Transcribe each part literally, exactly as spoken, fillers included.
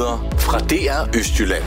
Nyheder fra D R Østjylland.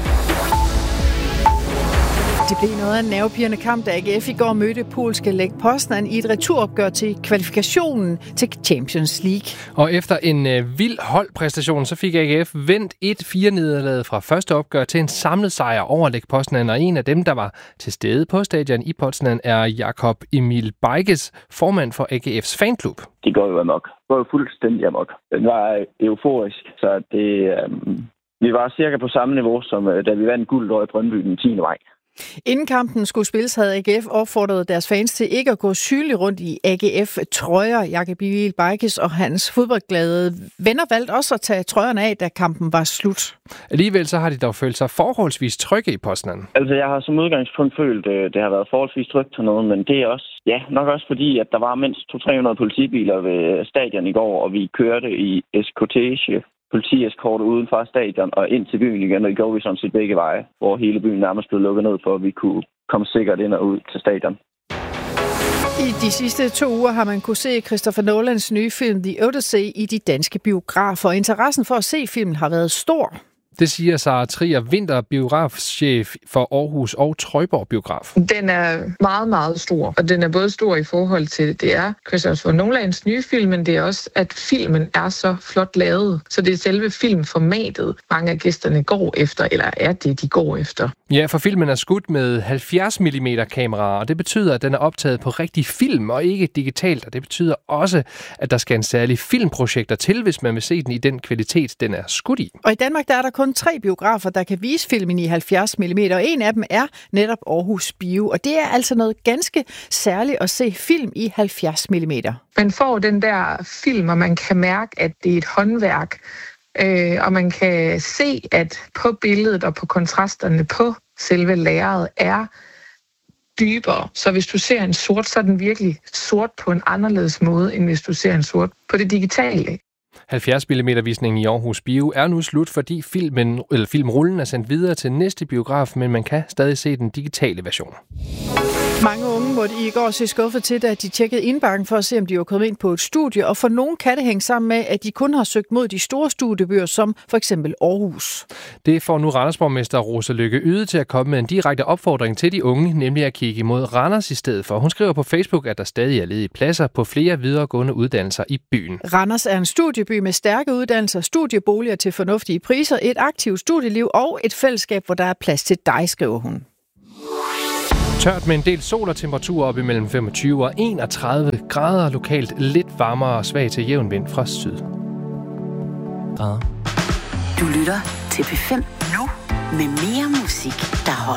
Det blev noget af en nervepirrende kamp, da A G F i går mødte polske Lech Poznań i et returopgør til kvalifikationen til Champions League. Og efter en øh, vild holdpræstation, så fik A G F vendt et fire nederlaget fra første opgør til en samlet sejr over Lech Poznań, og en af dem, der var til stede på stadion i Poznań, er Jakob Emil Bajkes, formand for A G F's fanklub. Det går jo amok. Det går jo fuldstændig amok. Den var euforisk, så det, øh, vi var cirka på samme niveau, som øh, da vi vandt guld over i Brøndby den tiende maj. Inden kampen skulle spilles, havde A G F opfordret deres fans til ikke at gå synligt rundt i A G F-trøjer. Jakob Emil Bajkes og hans fodboldglade venner valgte også at tage trøjerne af, da kampen var slut. Alligevel så har de dog følt sig forholdsvis trygge i Poznań. Altså, jeg har som udgangspunkt følt, at det har været forholdsvis trygt til noget, men det er også, ja, nok også fordi, at der var mindst to til tre hundrede politibiler ved stadion i går, og vi kørte i eskortage. Politieskorte uden fra stadion og ind til byen igen, og det gjorde vi sådan set begge veje, hvor hele byen nærmest blev lukket ned for, at vi kunne komme sikkert ind og ud til stadion. I de sidste to uger har man kunne se Christopher Nolans nye film The Odyssey i de danske biografer. Interessen for at se filmen har været stor. Det siger Sara Trier Vinter, biografchef for Aarhus og Trøjborg Biograf. Den er meget, meget stor, og den er både stor i forhold til, det er Christopher Nolans nye film, men det er også, at filmen er så flot lavet. Så det er selve filmformatet, mange af gæsterne går efter, eller er det, de går efter. Ja, for filmen er skudt med halvfjerds millimeter kameraer, og det betyder, at den er optaget på rigtig film og ikke digitalt. Og det betyder også, at der skal en særlig filmprojekter til, hvis man vil se den i den kvalitet, den er skudt i. Og i Danmark der er der kun tre biografer, der kan vise filmen i halvfjerds millimeter, og en af dem er netop Aarhus Bio. Og det er altså noget ganske særligt at se film i halvfjerds millimeter. Man får den der film, og man kan mærke, at det er et håndværk. Øh, og man kan se, at på billedet og på kontrasterne på selve lærredet er dybere. Så hvis du ser en sort, så er den virkelig sort på en anderledes måde, end hvis du ser en sort på det digitale. halvfjerds millimeter visningen i Aarhus Bio er nu slut, fordi filmen, eller filmrullen er sendt videre til næste biograf, men man kan stadig se den digitale version. Mange unge måtte i går se skuffet til, da de tjekkede indbakken for at se, om de var kommet ind på et studie, og for nogle kan det hænge sammen med, at de kun har søgt mod de store studiebyer, som for eksempel Aarhus. Det får nu Randersborgmester Rosa Lykke Yde til at komme med en direkte opfordring til de unge, nemlig at kigge mod Randers i stedet for. Hun skriver på Facebook, at der stadig er ledige pladser på flere videregående uddannelser i byen. Randers er en studieby med stærke uddannelser, studieboliger til fornuftige priser, et aktivt studieliv og et fællesskab, hvor der er plads til dig, skriver hun. Tørt med en del sol og temperaturer op imellem femogtyve og enogtredive grader, lokalt lidt varmere og svag til jævn vind fra syd. Du lytter til P fem nu med mere musik, der holder.